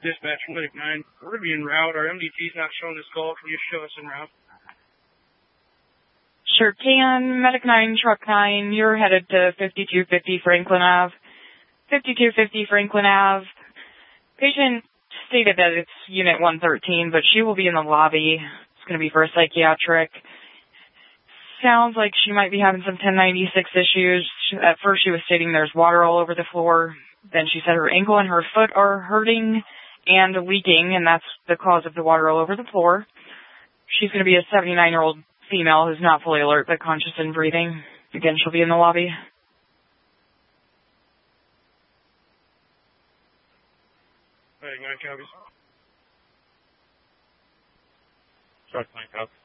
Dispatch, Medic 9. We're going to be en route. Our MDT's not showing this call. Can you show us en route? Sure can. Medic 9, Truck 9, you're headed to 5250 Franklin Ave. 5250 Franklin Ave. Patient stated that it's Unit 113, but she will be in the lobby. It's going to be for a psychiatric. Sounds like she might be having some 1096 issues. At first she was stating there's water all over the floor. Then she said her ankle and her foot are hurting and leaking, and that's the cause of the water all over the floor. She's going to be a 79-year-old female who's not fully alert but conscious and breathing. Again, she'll be in the lobby. Medic 9 copies. Truck 9 copies.